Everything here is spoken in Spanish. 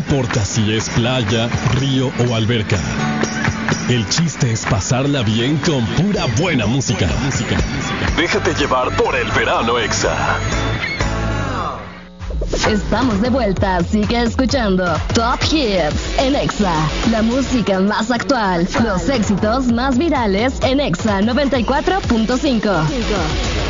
importa si es playa, río o alberca. El chiste es pasarla bien con pura buena música. Déjate llevar por el verano Exa. Estamos de vuelta, sigue escuchando Top Hits en Exa. La música más actual, los éxitos más virales en Exa 94.5.